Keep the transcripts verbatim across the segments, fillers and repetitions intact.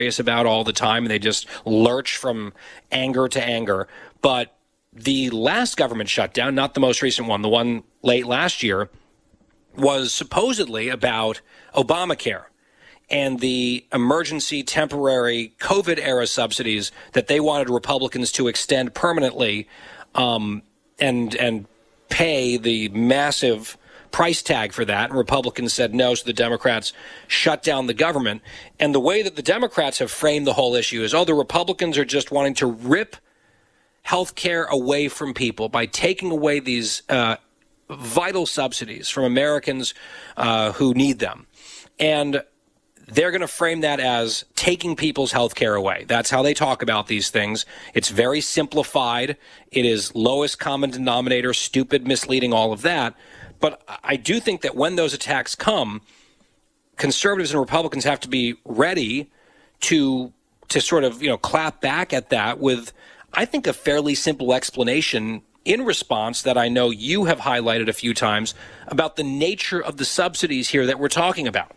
about all the time, and they just lurch from anger to anger. But the last government shutdown, not the most recent one, the one late last year, was supposedly about Obamacare and the emergency temporary COVID-era subsidies that they wanted Republicans to extend permanently um, and and pay the massive price tag for that. And Republicans said no, so the Democrats shut down the government. And the way that the Democrats have framed the whole issue is, oh, the Republicans are just wanting to rip health care away from people by taking away these uh, vital subsidies from Americans uh, who need them. And they're going to frame that as taking people's health care away. That's how they talk about these things. It's very simplified. It is lowest common denominator, stupid, misleading, all of that. But I do think that when those attacks come, conservatives and Republicans have to be ready to to sort of, you know, clap back at that with, I think, a fairly simple explanation in response that I know you have highlighted a few times about the nature of the subsidies here that we're talking about.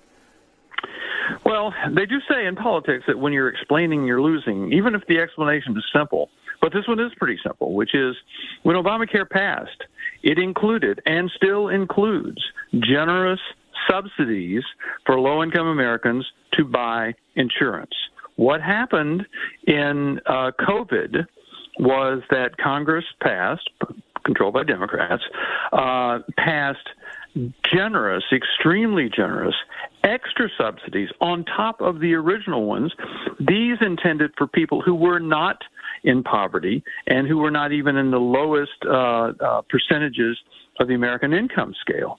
Well, they do say in politics that when you're explaining, you're losing, even if the explanation is simple. But this one is pretty simple, which is when Obamacare passed, it included and still includes generous subsidies for low-income Americans to buy insurance. What happened in uh, COVID was that Congress passed, controlled by Democrats, uh, passed generous, extremely generous, extra subsidies on top of the original ones. These intended for people who were not in poverty and who were not even in the lowest uh, uh, percentages of the American income scale.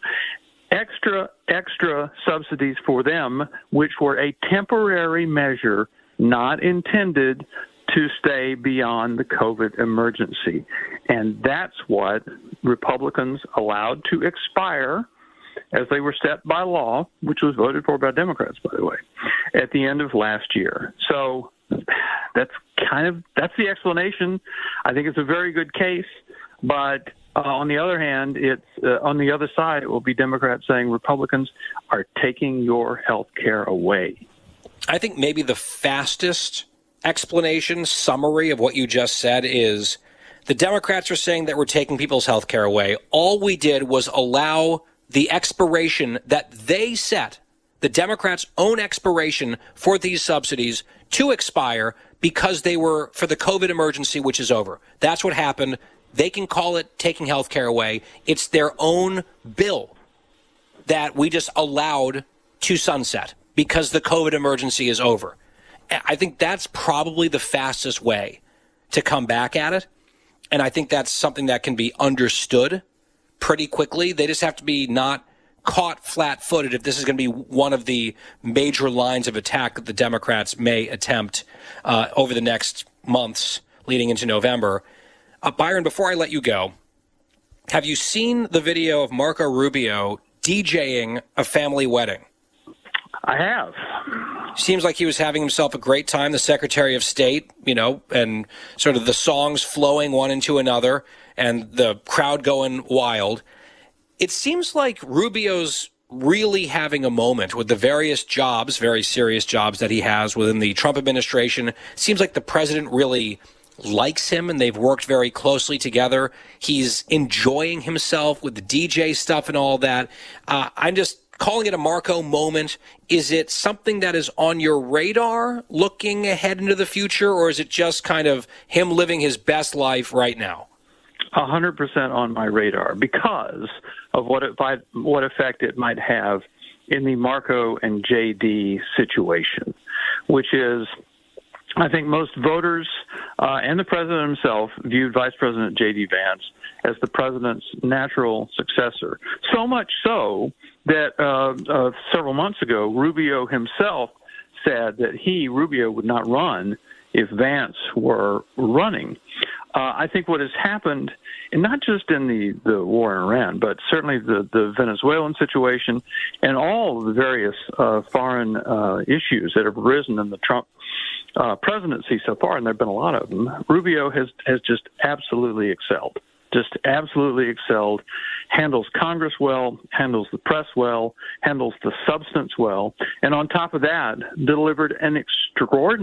Extra, extra subsidies for them, which were a temporary measure not intended to stay beyond the COVID emergency. And that's what Republicans allowed to expire as they were set by law, which was voted for by Democrats, by the way, at the end of last year. So that's kind of, that's the explanation. I think it's a very good case, but uh, on the other hand, it's uh, on the other side, it will be Democrats saying Republicans are taking your health care away. I think maybe the fastest explanation, summary of what you just said is the Democrats are saying that we're taking people's health care away. All we did was allow the expiration that they set, the Democrats' own expiration for these subsidies to expire because they were for the COVID emergency, which is over. That's what happened. They can call it taking health care away. It's their own bill that we just allowed to sunset because the COVID emergency is over. I think that's probably the fastest way to come back at it. And I think that's something that can be understood pretty quickly. They just have to be not caught flat-footed if this is going to be one of the major lines of attack that the Democrats may attempt uh, over the next months leading into November. Uh, Byron, before I let you go, have you seen the video of Marco Rubio DJing a family wedding? I have. Seems like he was having himself a great time, the Secretary of State, you know, and sort of the songs flowing one into another and the crowd going wild. It seems like Rubio's really having a moment with the various jobs, very serious jobs that he has within the Trump administration. Seems like the president really likes him and they've worked very closely together. He's enjoying himself with the D J stuff and all that. Uh, I'm just calling it a Marco moment. Is it something that is on your radar looking ahead into the future, or is it just kind of him living his best life right now? A hundred percent on my radar because of what it, what effect it might have in the Marco and J D situation, which is, I think most voters uh, and the president himself viewed Vice President J D Vance as the president's natural successor. So much so that uh, uh, several months ago, Rubio himself said that he, Rubio, would not run if Vance were running. Uh, I think what has happened, and not just in the, the war in Iran, but certainly the, the Venezuelan situation and all of the various uh, foreign uh, issues that have arisen in the Trump uh, presidency so far, and there have been a lot of them, Rubio has, has just absolutely excelled, just absolutely excelled, handles Congress well, handles the press well, handles the substance well, and on top of that, delivered an extraordinary